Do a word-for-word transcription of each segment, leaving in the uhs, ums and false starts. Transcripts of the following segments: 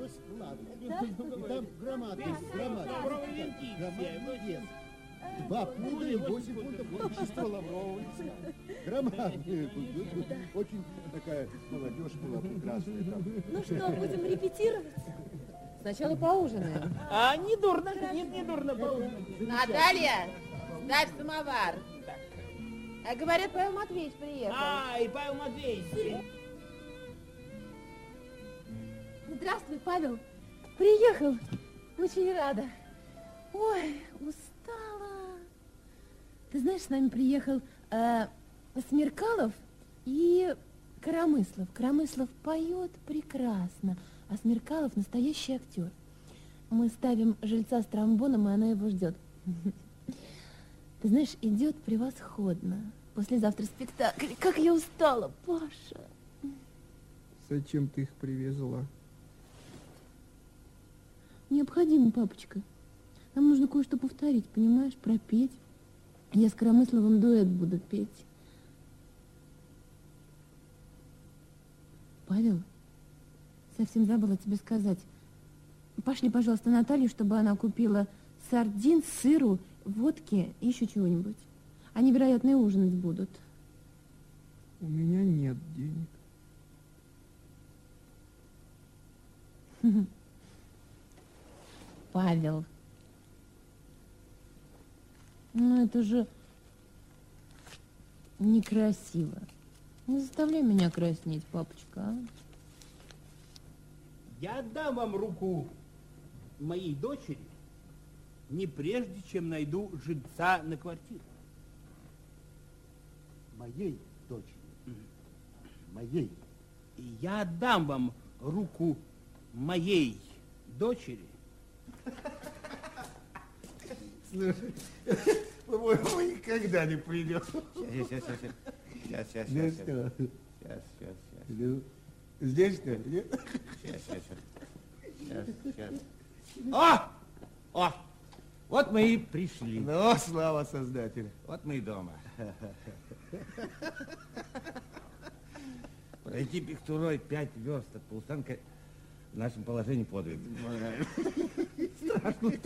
брось, ну ладно. И там громадный, громадный, громадный вес. Два пуда и восемь фунтов общества лаврового листа. Громадный. Очень такая молодежь была прекрасная там. Ну что, будем репетировать? Сначала поужинаем. А, не дурно, нет, не дурно поужинать. Наталья, ставь самовар. А говорят, Павел Матвеевич приехал. А, и Павел Матвеевич. Здравствуй, Павел. Приехал. Очень рада. Ой, устала. Ты знаешь, с нами приехал э, Смеркалов и Коромыслов. Коромыслов поет прекрасно, а Смеркалов настоящий актер. Мы ставим жильца с тромбоном, и она его ждет. Ты знаешь, идет превосходно. Послезавтра спектакль. Как я устала, Паша. Зачем ты их привезла? Необходимо, папочка. Нам нужно кое-что повторить, понимаешь, пропеть. Я с Коромысловым дуэт буду петь. Павел, совсем забыла тебе сказать. Пошли, пожалуйста, Наталью, чтобы она купила сардин, сыру, водки и еще чего-нибудь. Они, вероятно, ужинать будут. У меня нет денег. Павел. Ну, это же некрасиво. Не заставляй меня краснеть, папочка, а? Я отдам вам руку моей дочери, не прежде, чем найду жильца на квартиру. Моей дочери. Моей. И я отдам вам руку моей дочери. Слушай, по-моему, мы никогда не придем. Сейчас, сейчас, сейчас. Сейчас, сейчас, Здесь сейчас. что? Сейчас, сейчас, сейчас. Ну, здесь что? Нет? Сейчас, сейчас, сейчас. Сейчас, сейчас. О! О! Вот мы и пришли. Ну, слава Создателю. Вот мы и дома. Пройти пихтурой пять верст от полустанка в нашем положении подвиг. Страшно.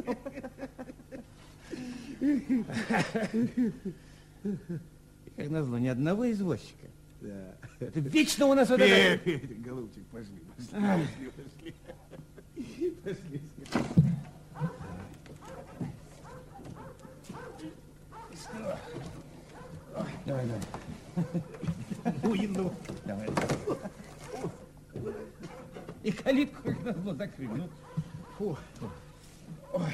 И как назло, ни одного извозчика. Да. Это вечно у нас вот Петя, это... Петя, голубчик, пошли, пошли, пошли, пошли. Пошли. Давай, давай. Уйду. Давай. И калитку как назло закрыли. Ну, фу. Ой.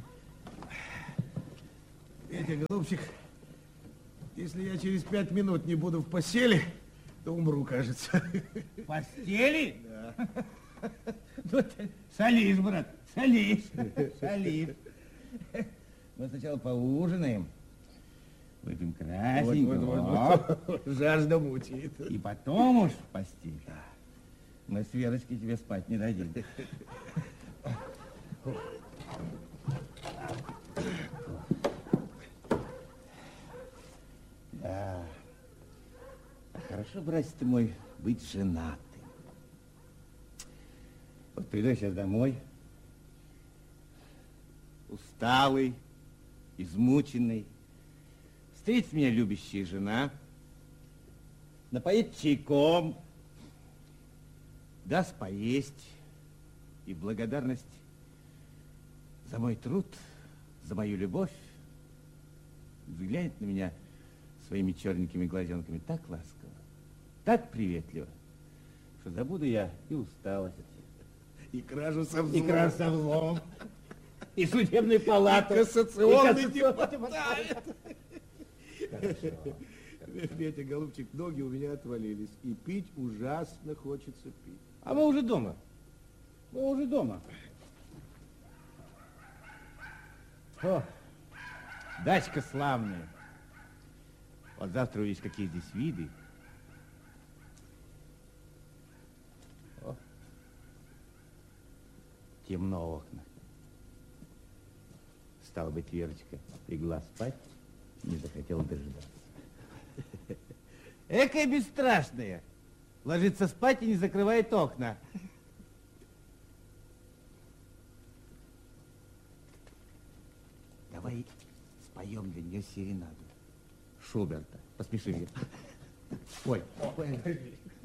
Петя, голубчик, если я через пять минут не буду в постели, то умру, кажется. в постели? Да. Ну ты солишь, брат, солишь, солишь. Мы сначала поужинаем, выпьем красненького. Вот, вот, вот, вот. Жажда мучает. И потом уж в постель. Мы с Верочкой тебе спать не дадим. Да. А хорошо, братец ты мой, быть женатым. Вот приду я сейчас домой, усталый, измученный. Встретит меня любящая жена, напоит чайком, даст поесть и в благодарность за мой труд, за мою любовь взглянет на меня своими черненькими глазенками так ласково, так приветливо, что забуду я и усталость, И кражу со взлом. и кражу со взлом, и судебную палату, И кассационный и депутат. Петя, голубчик, ноги у меня отвалились, и пить ужасно хочется пить. А мы уже дома. Мы уже дома. О, дачка славная. Вот завтра увидишь, какие здесь виды. О, темно в окнах. Стало быть, Верочка легла спать, не захотела дожидаться. Экая бесстрашная. Ложится спать и не закрывает окна. спой... споем для нее серенаду Шуберта. Посмеши меня. Ой, ой.